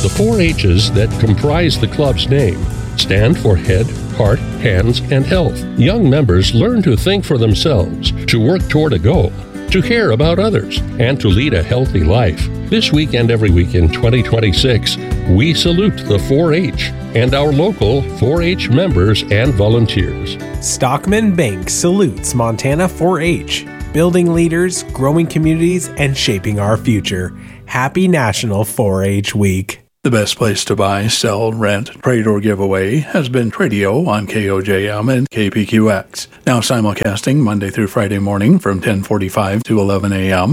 The 4 H's that comprise the club's name stand for head, heart, hands, and health. Young members learn to think for themselves, to work toward a goal, to care about others, and to lead a healthy life. This week and every week in 2026, we salute the 4-H and our local 4-H members and volunteers. Stockman Bank salutes Montana 4-H, building leaders, growing communities, and shaping our future. Happy National 4-H Week. The best place to buy, sell, rent, trade, or give away has been Tradio on KOJM and KPQX. Now simulcasting Monday through Friday morning from 10:45 to 11 a.m.